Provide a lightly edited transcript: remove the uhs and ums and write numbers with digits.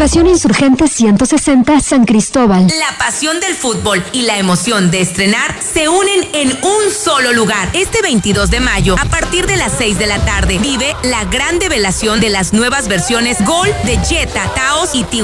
Prolongación Insurgente 160 San Cristóbal. La pasión del fútbol y la emoción de estrenar se unen en un solo lugar. Este 22 de mayo, a partir de las 6 de la tarde, vive la gran develación de las nuevas versiones Gol de Jetta, Taos y Tijuana